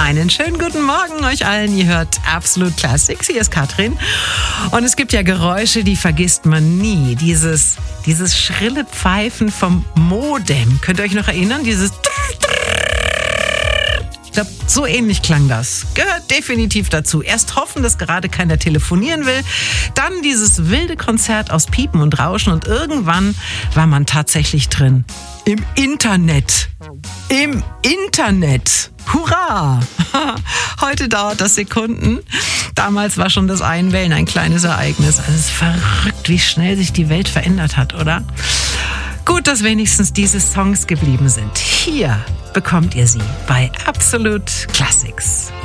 Einen schönen guten Morgen euch allen. Ihr hört Absolut Classics. Hier ist Katrin. Und es gibt ja Geräusche, die vergisst man nie. Dieses schrille Pfeifen vom Modem. Könnt ihr euch noch erinnern? Ich glaube, so ähnlich klang das. Gehört definitiv dazu. Erst hoffen, dass gerade keiner telefonieren will. Dann dieses wilde Konzert aus Piepen und Rauschen. Und irgendwann war man tatsächlich drin. Im Internet. Im Internet. Hurra! Heute dauert das Sekunden. Damals war schon das Einwählen ein kleines Ereignis. Also es ist verrückt, wie schnell sich die Welt verändert hat, oder? Gut, dass wenigstens diese Songs geblieben sind. Hier bekommt ihr sie bei Absolut Classics.